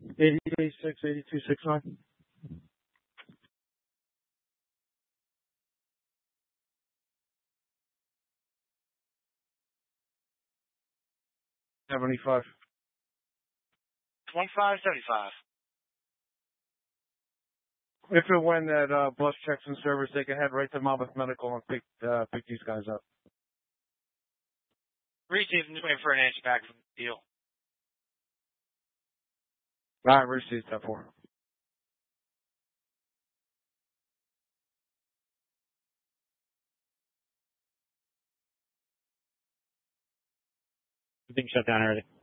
8086, 8269. $75. 25.75. If and when that bus checks in service, they can head right to Monmouth Medical and pick these guys up. Received. Just waiting for an answer back from the deal. All right, received that for. Everything shut down already.